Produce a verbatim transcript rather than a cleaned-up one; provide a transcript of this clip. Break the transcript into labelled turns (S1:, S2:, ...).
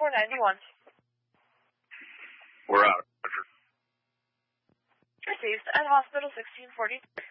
S1: four ninety-one.
S2: We're out.
S1: Received at hospital sixteen forty-three.